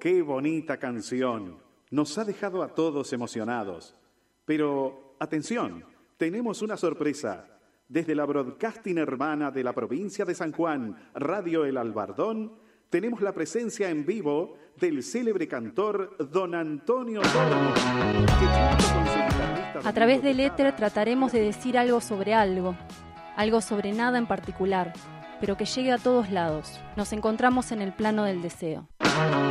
qué bonita canción. Nos ha dejado a todos emocionados. Pero, atención, tenemos una sorpresa. Desde la broadcasting hermana de la provincia de San Juan, Radio El Albardón, tenemos la presencia en vivo del célebre cantor Don Antonio Tormo, que junto con su guitarrista... A través del éter trataremos de decir algo sobre nada en particular, pero que llegue a todos lados. Nos encontramos en el plano del deseo.